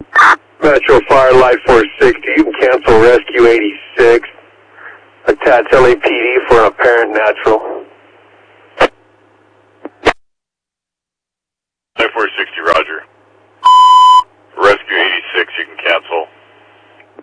Metro Fire Light 460, you can cancel Rescue 86. Attach LAPD for an apparent natural.